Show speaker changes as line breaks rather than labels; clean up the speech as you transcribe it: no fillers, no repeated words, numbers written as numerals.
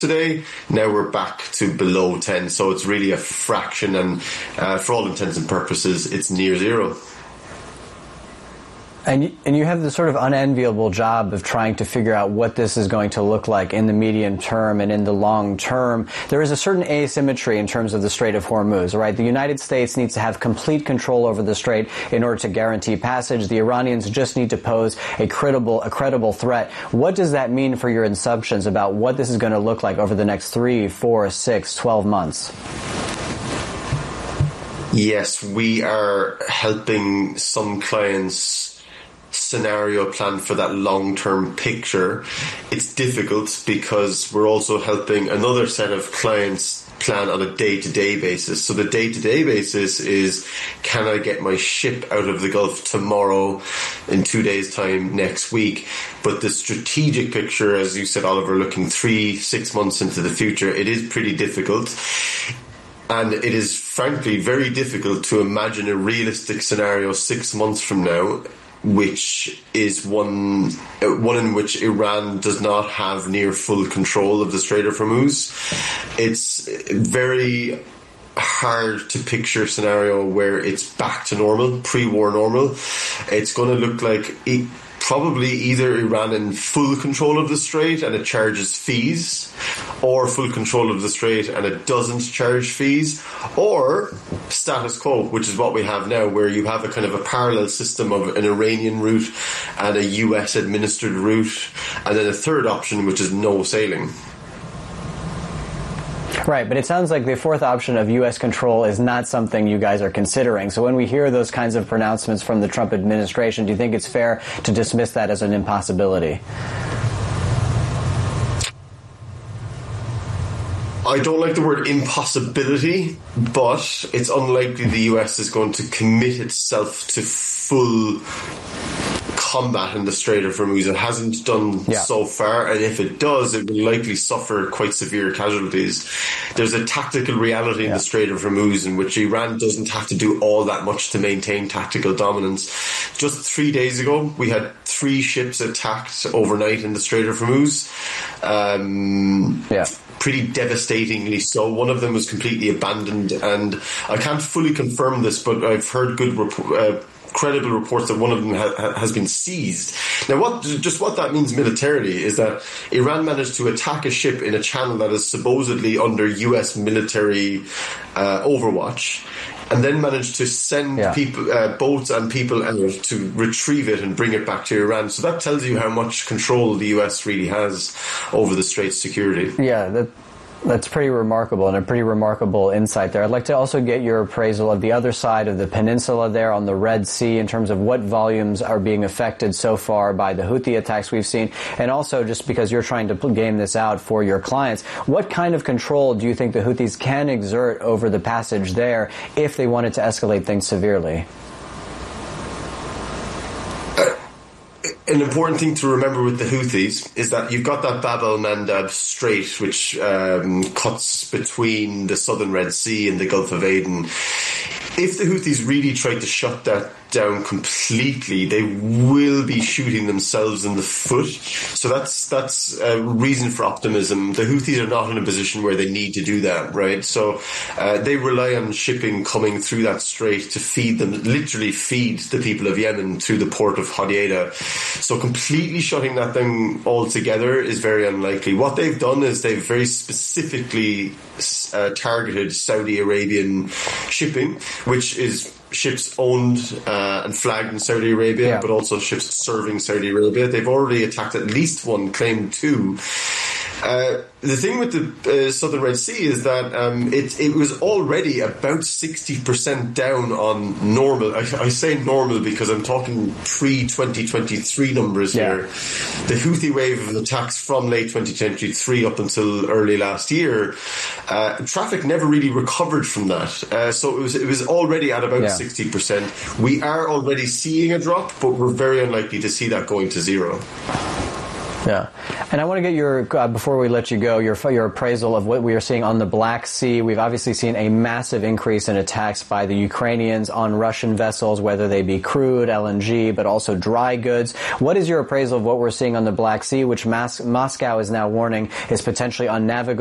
today. Now we're back to below 10, so it's really a fraction, and for all intents and purposes, it's near zero.
And you have the sort of unenviable job of trying to figure out what this is going to look like in the medium term and in the long term. There is a certain asymmetry in terms of the Strait of Hormuz, right? The United States needs to have complete control over the strait in order to guarantee passage. The Iranians just need to pose a credible threat. What does that mean for your assumptions about what this is going to look like over the next 3, 4, 6, 12 months?
Yes, we are helping some clients scenario plan for that long-term picture. It's difficult because we're also helping another set of clients plan on a day-to-day basis. So the day-to-day basis is, can I get my ship out of the Gulf tomorrow, in 2 days' time, next week? But the strategic picture, as you said, Oliver, looking 3-6 months into the future, it is pretty difficult. And it is frankly very difficult to imagine a realistic scenario 6 months from now, which is one in which Iran does not have near full control of the Strait of Hormuz. It's very hard to picture a scenario where it's back to normal, pre-war normal. It's going to look like probably either Iran in full control of the strait and it charges fees, or full control of the strait and it doesn't charge fees, or status quo, which is what we have now, where you have a kind of a parallel system of an Iranian route and a US administered route, and then a third option, which is no sailing.
Right, but it sounds like the fourth option of U.S. control is not something you guys are considering. So when we hear those kinds of pronouncements from the Trump administration, do you think it's fair to dismiss that as an impossibility?
I don't like the word impossibility, but it's unlikely the US is going to commit itself to full combat in the Strait of Hormuz. It hasn't done so far, and if it does, it will likely suffer quite severe casualties. There's a tactical reality in the Strait of Hormuz in which Iran doesn't have to do all that much to maintain tactical dominance. Just 3 days ago, we had 3 ships attacked overnight in the Strait of Hormuz. Pretty devastatingly so. One of them was completely abandoned, and I can't fully confirm this, but I've heard credible reports that one of them has been seized. Now, what that means militarily is that Iran managed to attack a ship in a channel that is supposedly under US military overwatch, and then managed to send people, boats and people out to retrieve it and bring it back to Iran. So that tells you how much control the US really has over the Strait's security.
Yeah, that's pretty remarkable, and a pretty remarkable insight there. I'd like to also get your appraisal of the other side of the peninsula there on the Red Sea in terms of what volumes are being affected so far by the Houthi attacks we've seen, and also just because you're trying to game this out for your clients, what kind of control do you think the Houthis can exert over the passage there if they wanted to escalate things severely?
An important thing to remember with the Houthis is that you've got that Bab el-Mandab Strait, which cuts between the southern Red Sea and the Gulf of Aden. If the Houthis really tried to shut that down completely, they will be shooting themselves in the foot. So that's a reason for optimism. The Houthis are not in a position where they need to do that, right? So they rely on shipping coming through that strait to literally feed the people of Yemen through the port of Hodeidah. So completely shutting that down altogether is very unlikely. What they've done is they've very specifically targeted Saudi Arabian shipping, which is ships owned and flagged in Saudi Arabia, but also ships serving Saudi Arabia. They've already attacked at least one, claimed 2. The thing with the Southern Red Sea is that it was already about 60% down on normal. I say normal because I'm talking pre-2023 numbers here. The Houthi wave of attacks from late 2023 up until early last year, traffic never really recovered from that. So it was already at about 60%. We are already seeing a drop, but we're very unlikely to see that going to zero.
Yeah. And I want to get your, before we let you go, your appraisal of what we are seeing on the Black Sea. We've obviously seen a massive increase in attacks by the Ukrainians on Russian vessels, whether they be crude, LNG, but also dry goods. What is your appraisal of what we're seeing on the Black Sea, which Moscow is now warning is potentially unnavigable?